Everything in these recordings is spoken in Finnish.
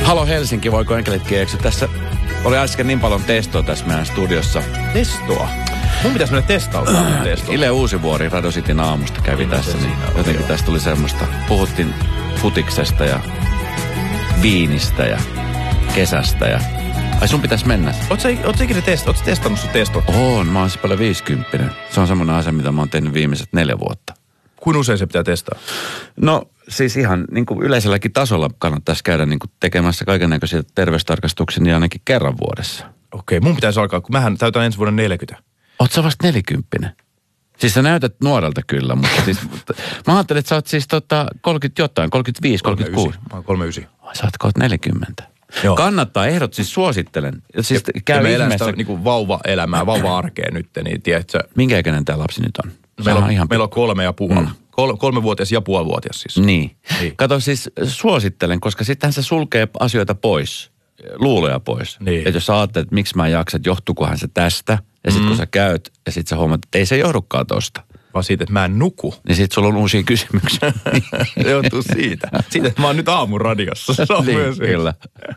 Halo Helsinki, voiko enkelitkin eksy? Tässä oli äsken niin paljon testoa tässä meidän studiossa. Testoa? Mun pitäisi mennä testauttamaan testoa. Ile Uusivuori Radio Cityn aamusta kävi tässä, niin jotenkin tästä tuli semmoista. Puhuttiin futiksesta ja viinistä ja kesästä ja... Ai sun pitäisi mennä. Ootko ikinä testannut sun testo? Oon, mä oon siis paljon 50. Se on semmoinen asia, mitä mä oon tehnyt viimeiset 4 vuotta. Kuinka usein se pitää testaa? No siis ihan niin kuin yleiselläkin tasolla kannattaisi käydä niin kuin tekemässä kaikennäköisiä terveystarkastuksia niin ainakin kerran vuodessa. Okei, mun pitäisi alkaa, kun mähän täytän ensi vuoden 40. Oot sä vasta 40? Siis sä näytät nuorelta kyllä, mutta siis mä ajattelin, että sä oot siis 30 jotain, 35, 36. Mä oon 39. Ai sä oot kohta 40. Joo. Kannattaa, siis suosittelen. Siis käy me elää ihmeessä. sitä niin vauva-elämää, vauva-arkea nyt, niin tiedätkö? Minkä ikäinen tää lapsi nyt on? Meillä on 3,5. 3-vuotias ja puolivuotias siis. Niin. Kato siis suosittelen, koska sittenhän se sulkee asioita pois, luuloja pois. Niin. Että jos sä ajattelet, että miksi mä en jaksa, että johtuukohan se tästä. Ja sitten kun sä käyt ja sitten sä huomaat, että ei se johdukaan tosta. Vaan siitä, että mä en nuku. Niin sit sulla on uusia kysymyksiä. Se johtuu siitä. Siitä, että mä oon nyt aamuradiossa. Se on niin, myös kyllä.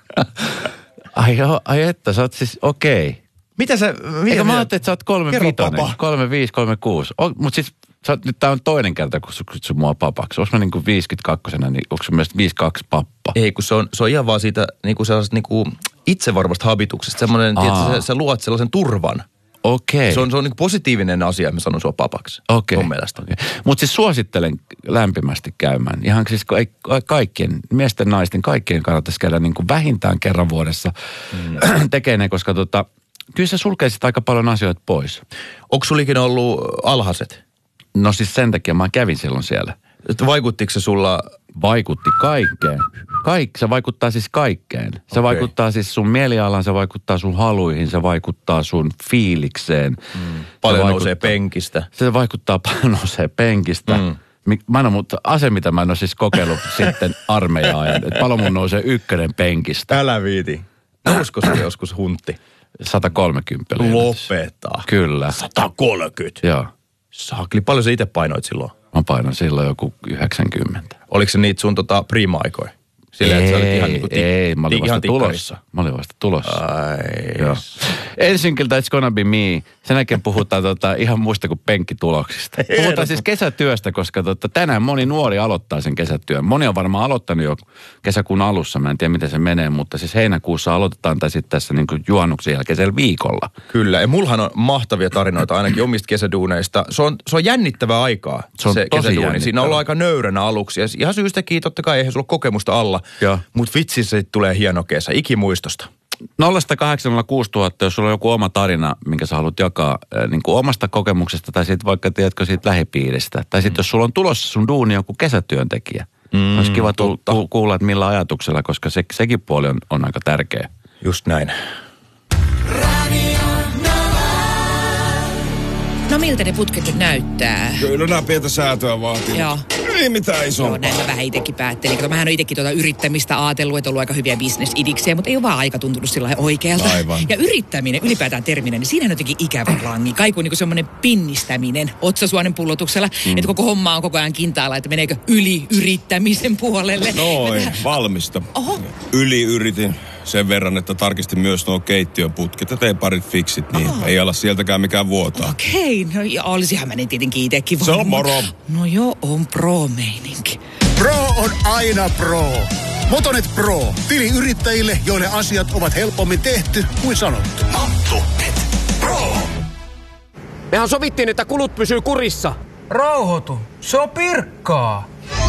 Ai että, sä oot siis okei. Mitä sä... Eikö mä ajattelin, että sä oot 35, 35, 36. Mutta siis nyt tää on toinen kerta, kun sä kutsut mua papaksi. Onko mä niin kuin 52-sena, niin onko se myös 52 pappa? Ei, kun se on ihan vaan siitä niinku sellaisesta niinku itsevarmasta habituksesta. Semmoinen, että sä luot sellaisen turvan. Okei. Se on niinku positiivinen asia, että mä sanon sua papaksi. Okei. Mun mielestä. Mutta siis suosittelen lämpimästi käymään. Ihan siis kaikkien, miesten, naisten, kaikkien kannattaisi käydä niin kuin vähintään kerran vuodessa tekee ne, koska kyllä se sulkee sitä aika paljon asioita pois. Onko sulla ikinä ollut alhaset? No siis sen takia mä kävin silloin siellä. Vaikuttiko se sulla... Vaikutti kaikkeen. Se vaikuttaa siis kaikkeen. Se vaikuttaa siis sun mielialaan, se vaikuttaa sun haluihin, se vaikuttaa sun fiilikseen. Paljon nousee penkistä. Se vaikuttaa paljon nousee penkistä. Mä en ole, mutta ase, mitä mä en ole siis kokeillut sitten armeijaa. Että paljon mun nousee 1 penkistä. Älä viiti. Nousko se joskus huntti? 130. Lopeta. Kyllä. 130? Joo. Saakli, paljon sä itse painoit silloin? Mä painan silloin joku 90. Oliko se niitä sun prima-aikoja? Sillä, että sä olit ihan niinku ei, mä olin vasta tulossa. Ai. Joo. Ensinkiltä It's Gonna Be Me. Sen jälkeen puhutaan ihan muista kuin penkkituloksista. Puhutaan siis kesätyöstä, koska tänään moni nuori aloittaa sen kesätyön. Moni on varmaan aloittanut jo kesäkuun alussa. Mä en tiedä, miten se menee, mutta siis heinäkuussa aloitetaan tai sitten tässä niin kuin juhannuksen jälkeisellä viikolla. Kyllä, ja mullahan on mahtavia tarinoita ainakin omista kesäduuneista. Se on jännittävää aikaa. Se on tosi jännittävää. Siinä ollaan aika nöyränä aluksi. Ja ihan syystäkin, totta kai, eihän sulla ole kokemusta alla. Mutta vitsi, se tulee hieno kesä, ikimuistosta. 0806000, jos sulla on joku oma tarina, minkä sä haluat jakaa niin kuin omasta kokemuksesta tai sitten vaikka tiedätkö siitä lähipiiristä. Tai sitten jos sulla on tulossa sun duuni joku kesätyöntekijä. Olisi kiva kuulla, että millä ajatuksella, koska sekin puoli on aika tärkeä. Just näin. No miltä ne putket nyt näyttää? Kyllä nämä pientä säätöä vaatii. Joo. Ei mitään isompaa. Joo, näin mä vähän itsekin päättelin. Kato, mähän on itsekin yrittämistä ajatellut, että on ollut aika hyviä bisnesidiksejä, mutta ei ole vaan aika tuntunut sillä oikealta. Aivan. Ja yrittäminen, ylipäätään terminä, niin siinä on jotenkin ikävä langi. Kaiku on niin semmoinen pinnistäminen otsasuonen pullotuksella, että koko homma on koko ajan kintaalla, että meneekö yli-yrittämisen puolelle. Noin, valmista. Oho. Yli-yritin sen verran, että tarkistin myös nuo keittiöputket ja tein parit fiksit, niin ei ala sieltäkään mikään vuotaa. Okei, no ja olisihan mä ne tietenkin itsekin voinut. Se on moro. No joo, on pro-meininki. Pro on aina pro. Motonet Pro. Tili yrittäjille, joille asiat ovat helpommin tehty kuin sanottu. Motonet Pro. Mehän sovittiin, että kulut pysyy kurissa. Rauhoitu. Se on pirkkaa.